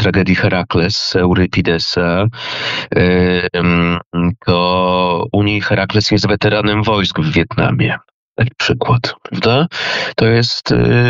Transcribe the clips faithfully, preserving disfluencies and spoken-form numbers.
tragedii Herakles z Eurypidesa, to u niej Herakles jest weteranem wojsk w Wietnamie. Taki przykład, prawda? To jest,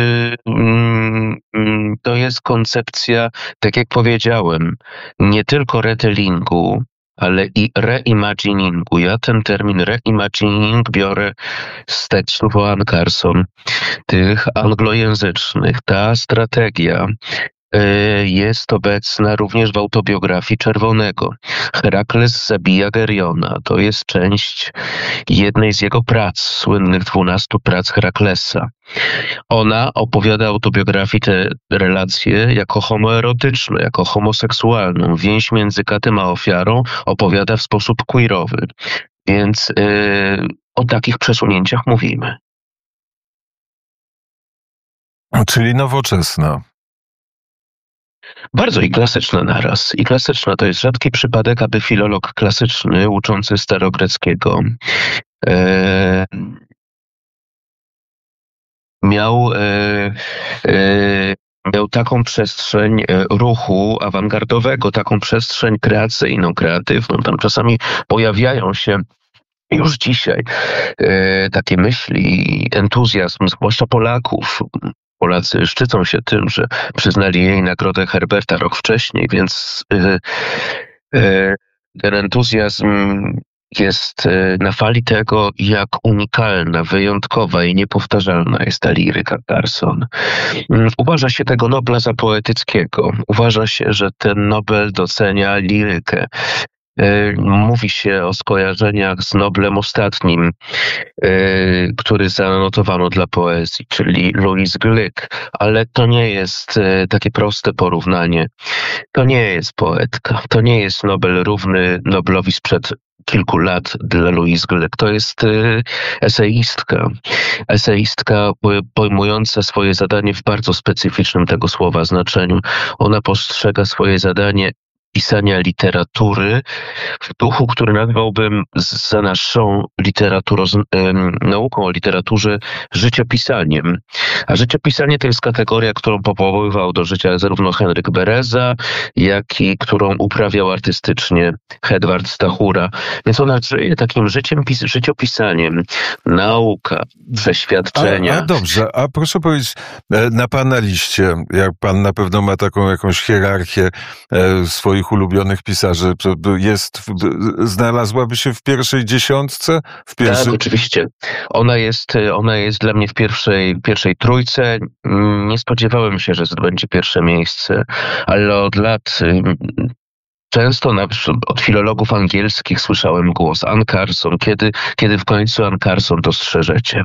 to jest koncepcja, tak jak powiedziałem, nie tylko retellingu, ale i reimaginingu. Ja ten termin reimagining biorę z tekstów o Anne Carson, tych anglojęzycznych. Ta strategia jest obecna również w autobiografii Czerwonego. Herakles zabija Geriona. To jest część jednej z jego prac, słynnych dwunastu prac Heraklesa. Ona opowiada autobiografii te relacje jako homoerotyczne, jako homoseksualną. Więź między katem a ofiarą opowiada w sposób queerowy. Więc yy, o takich przesunięciach mówimy. Czyli nowoczesna. Bardzo i klasyczna naraz. I klasyczna to jest rzadki przypadek, aby filolog klasyczny uczący starogreckiego e, miał, e, e, miał taką przestrzeń ruchu awangardowego, taką przestrzeń kreacyjną, kreatywną. Tam czasami pojawiają się już dzisiaj e, takie myśli, entuzjazm, zwłaszcza Polaków. Polacy szczycą się tym, że przyznali jej nagrodę Herberta rok wcześniej, więc yy, yy, ten entuzjazm jest yy, na fali tego, jak unikalna, wyjątkowa i niepowtarzalna jest ta liryka Carson. Yy, uważa się tego Nobla za poetyckiego. Uważa się, że ten Nobel docenia lirykę. Mówi się o skojarzeniach z Noblem ostatnim, który zanotowano dla poezji, czyli Louise Glück, ale to nie jest takie proste porównanie. To nie jest poetka, to nie jest Nobel równy Noblowi sprzed kilku lat dla Louise Glück. To jest eseistka. Eseistka pojmująca swoje zadanie w bardzo specyficznym tego słowa znaczeniu. Ona postrzega swoje zadanie pisania literatury w duchu, który nazwałbym za naszą literaturą, nauką o literaturze życiopisaniem. A życiopisanie to jest kategoria, którą powoływał do życia zarówno Henryk Bereza, jak i którą uprawiał artystycznie Edward Stachura. Więc ona żyje takim życiem, życiopisaniem. Nauka, przeświadczenia. A, a dobrze, a proszę powiedzieć, na pana liście, jak pan na pewno ma taką jakąś hierarchię e, swoich ulubionych pisarzy, jest, znalazłaby się w pierwszej dziesiątce? W pierwszej... Tak, oczywiście. Ona jest, ona jest dla mnie w pierwszej, pierwszej trójce. Nie spodziewałem się, że zdobędzie pierwsze miejsce, ale od lat często na, od filologów angielskich słyszałem głos Anne Carson. Kiedy, kiedy w końcu Anne Carson dostrzeżecie?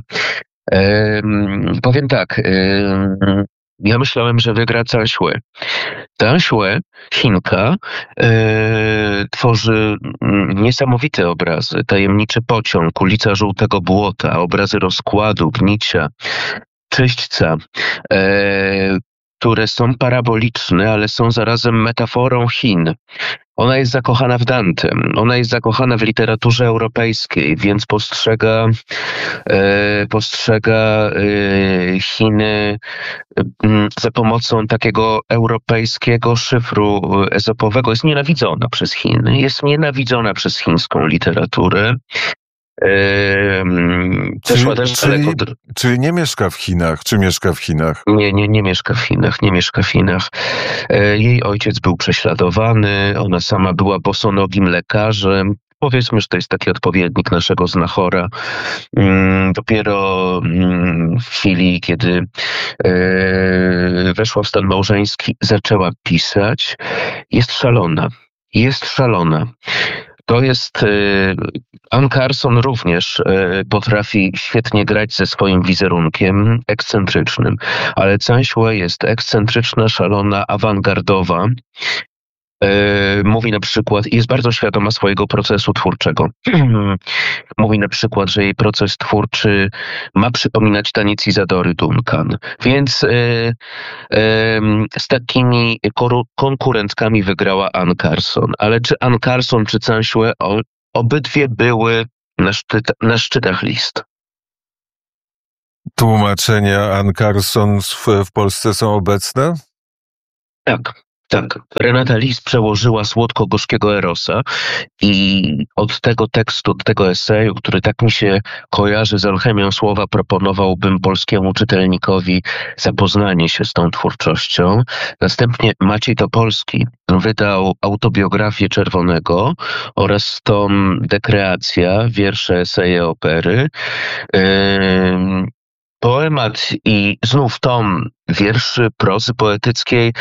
Ehm, powiem tak. Ehm, Ja myślałem, że wygra Zhang Xue. Zhang Xue, Chinka, e, tworzy niesamowite obrazy. Tajemniczy pociąg, ulica Żółtego Błota, obrazy rozkładu, gnicia, czyśćca, e, które są paraboliczne, ale są zarazem metaforą Chin. Ona jest zakochana w Dantem, ona jest zakochana w literaturze europejskiej, więc postrzega, e, postrzega e, Chiny e, za pomocą takiego europejskiego szyfru ezopowego. Jest nienawidzona przez Chiny, jest nienawidzona przez chińską literaturę. Eee, czyli, też czyli, daleko... czyli nie mieszka w Chinach, czy mieszka w Chinach? Nie, nie, nie mieszka w Chinach, nie mieszka w Chinach. Eee, jej ojciec był prześladowany, ona sama była bosonogim lekarzem. Powiedzmy, że to jest taki odpowiednik naszego znachora. Mm, dopiero mm, w chwili, kiedy e, weszła w stan małżeński, zaczęła pisać. Jest szalona. Jest szalona. To jest... Anne Carson również potrafi świetnie grać ze swoim wizerunkiem ekscentrycznym, ale Zhang Xue jest ekscentryczna, szalona, awangardowa. Mówi na przykład, jest bardzo świadoma swojego procesu twórczego. Mówi na przykład, że jej proces twórczy ma przypominać taniec Izadori Duncan. Więc yy, yy, z takimi koru- konkurentkami wygrała Anne Carson. Ale czy Anne Carson, czy Zhang Xue, o, obydwie były na, szczyt, na szczytach list. Tłumaczenia Anne Carson w, w Polsce są obecne? Tak. Tak, Renata Lis przełożyła słodko-gorzkiego Erosa i od tego tekstu, od tego eseju, który tak mi się kojarzy z alchemią słowa, proponowałbym polskiemu czytelnikowi zapoznanie się z tą twórczością. Następnie Maciej Topolski wydał autobiografię Czerwonego oraz tom Dekreacja, wiersze, eseje, opery. Yy, Poemat i znów tom wierszy, prozy poetyckiej.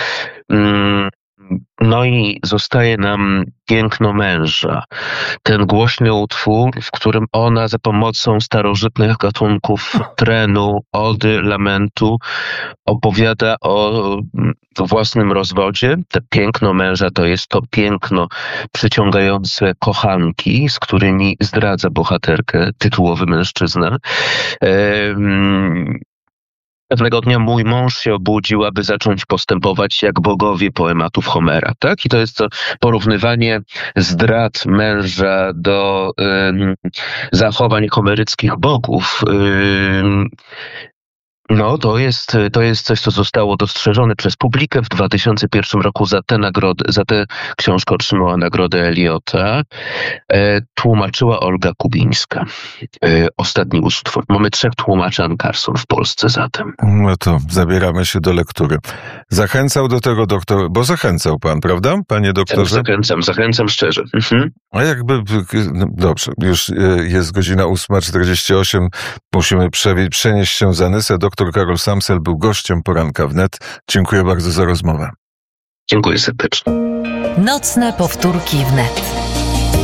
No i zostaje nam Piękno męża. Ten głośny utwór, w którym ona za pomocą starożytnych gatunków trenu, ody, lamentu opowiada o własnym rozwodzie. Te piękno męża to jest to piękno przyciągające kochanki, z którymi zdradza bohaterkę, tytułowy mężczyzna. Ehm, Pewnego dnia mój mąż się obudził, aby zacząć postępować jak bogowie poematów Homera, tak? I to jest to porównywanie zdrad męża do ym, zachowań homeryckich bogów. Ym, No, to jest, to jest coś, co zostało dostrzeżone przez publikę. W dwa tysiące pierwszym roku za tę nagrodę, za tę książkę otrzymała nagrodę Eliota. E, tłumaczyła Olga Kubińska. E, ostatni utwór. Mamy trzech tłumaczy Anne Carson w Polsce zatem. No to zabieramy się do lektury. Zachęcał do tego doktor, bo zachęcał pan, prawda, panie doktorze? Zachęcam, zachęcam szczerze. Mhm. A jakby, no dobrze, już jest godzina ósma czterdzieści osiem, musimy przewie- przenieść się za Nysę. Doktor Karol Samsel był gościem Poranka Wnet. Dziękuję bardzo za rozmowę. Dziękuję serdecznie. Nocne powtórki wnet.